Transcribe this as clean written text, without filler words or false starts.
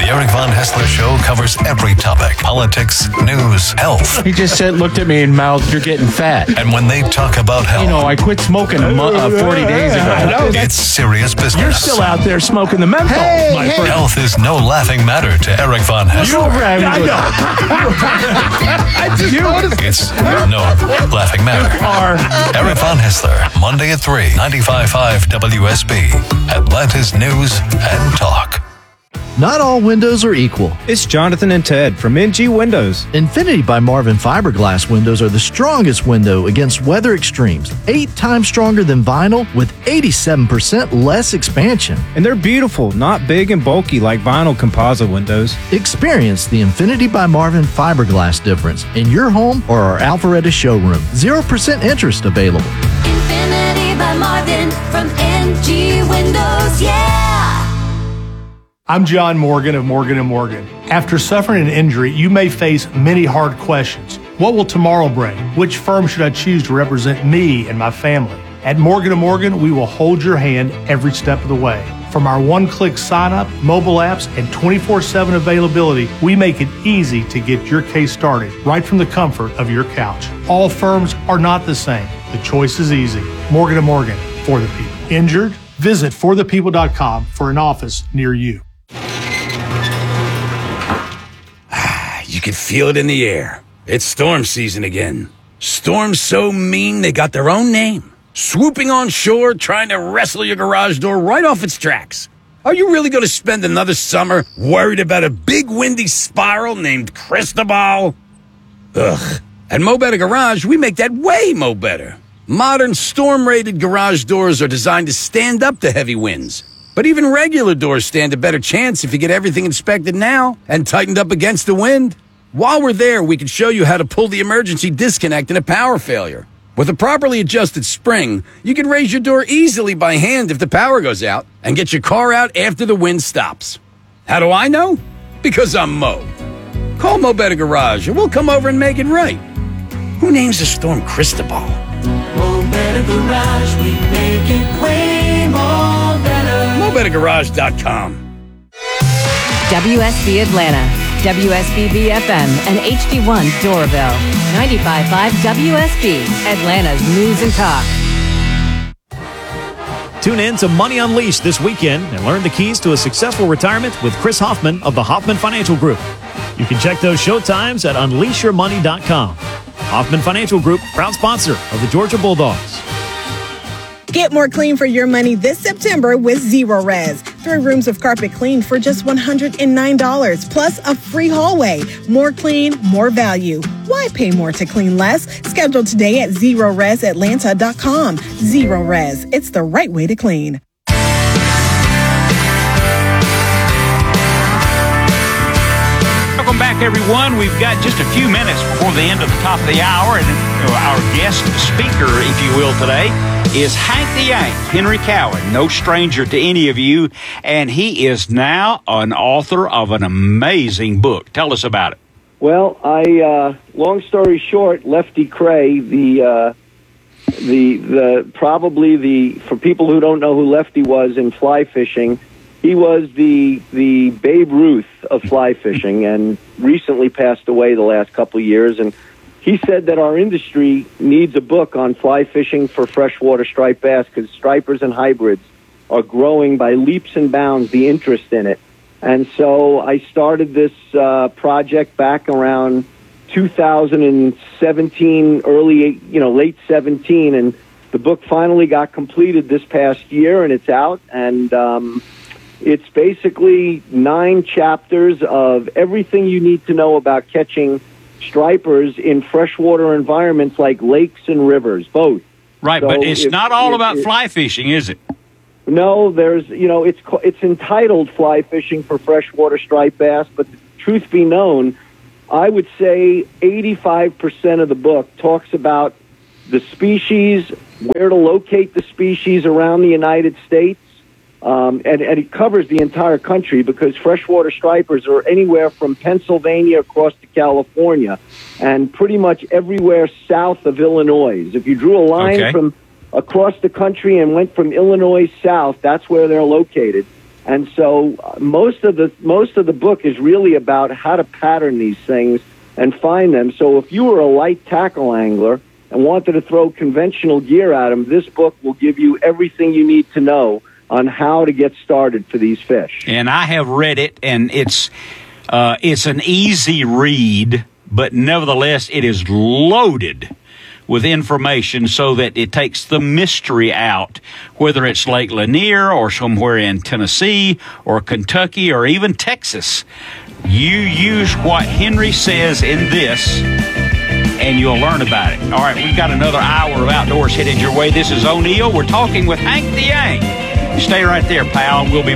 The Eric Von Hessler Show covers every topic: politics, news, health. He just looked at me and mouthed, "You're getting fat." And when they talk about health, you know, I quit smoking 40 days ago. It's serious business. You're still out there smoking the menthol, my friend. Health is no laughing matter to Eric Von Hessler. I just noticed. It's no laughing matter. Eric Von Hessler, Monday at 3, 95.5 WSB, Atlanta's News and Talk. Not all windows are equal. It's Jonathan and Ted from NG Windows. Infinity by Marvin fiberglass windows are the strongest window against weather extremes. 8 times stronger than vinyl with 87% less expansion. And they're beautiful, not big and bulky like vinyl composite windows. Experience the Infinity by Marvin fiberglass difference in your home or our Alpharetta showroom. 0% interest available. Infinity by Marvin from NG Windows, yeah! I'm John Morgan of Morgan & Morgan. After suffering an injury, you may face many hard questions. What will tomorrow bring? Which firm should I choose to represent me and my family? At Morgan & Morgan, we will hold your hand every step of the way. From our one-click sign-up, mobile apps, and 24/7 availability, we make it easy to get your case started right from the comfort of your couch. All firms are not the same. The choice is easy. Morgan & Morgan, for the people. Injured? Visit forthepeople.com for an office near you. You can feel it in the air. It's storm season again. Storms so mean they got their own name. Swooping on shore, trying to wrestle your garage door right off its tracks. Are you really going to spend another summer worried about a big windy spiral named Cristobal? Ugh. At Mo Better Garage, we make that way mo better. Modern storm-rated garage doors are designed to stand up to heavy winds. But even regular doors stand a better chance if you get everything inspected now and tightened up against the wind. While we're there, we can show you how to pull the emergency disconnect in a power failure. With a properly adjusted spring, you can raise your door easily by hand if the power goes out and get your car out after the wind stops. How do I know? Because I'm Mo. Call Mo Better Garage and we'll come over and make it right. Who names a storm Cristobal? Mo Better Garage, we make it way more better. MoBetterGarage.com. WSB Atlanta, WSBB FM, and HD1 Doraville. 95.5 WSB, Atlanta's News and Talk. Tune in to Money Unleashed this weekend and learn the keys to a successful retirement with Chris Hoffman of the Hoffman Financial Group. You can check those show times at unleashyourmoney.com. Hoffman Financial Group, proud sponsor of the Georgia Bulldogs. Get more clean for your money this September with Zero Res. 3 rooms of carpet cleaned for just $109, plus a free hallway. More clean, more value. Why pay more to clean less? Schedule today at ZeroResAtlanta.com. Zero Res, it's the right way to clean. Welcome back, everyone. We've got just a few minutes before the end of the top of the hour, and our guest speaker, if you will, today is Hank the Yank, Henry Cowan, no stranger to any of you, and he is now an author of an amazing book. Tell us about it. Well, long story short, Lefty Kreh, for people who don't know who Lefty was in fly fishing, he was the Babe Ruth of fly fishing and recently passed away the last couple of years. And he said that our industry needs a book on fly fishing for freshwater striped bass because stripers and hybrids are growing by leaps and bounds, the interest in it. And so I started this project back around 2017, late 17, and the book finally got completed this past year, and it's out. And it's basically 9 chapters of everything you need to know about catching stripers in freshwater environments like lakes and rivers, both. Right, so but it's not all about fly fishing, is it? No, it's entitled Fly Fishing for Freshwater Striped Bass, but truth be known, I would say 85% of the book talks about the species, where to locate the species around the United States, and it covers the entire country because freshwater stripers are anywhere from Pennsylvania across to California and pretty much everywhere south of Illinois. If you drew a line from across the country and went from Illinois south, that's where they're located. And so most of the book is really about how to pattern these things and find them. So if you were a light tackle angler and wanted to throw conventional gear at them, this book will give you everything you need to know on how to get started for these fish. And I have read it, and it's an easy read, but nevertheless it is loaded with information so that it takes the mystery out, whether it's Lake Lanier or somewhere in Tennessee or Kentucky or even Texas. You use what Henry says in this, and you'll learn about it. All right, we've got another hour of Outdoors headed your way. This is O'Neill. We're talking with Hank the Yank. Stay right there, pal. We'll be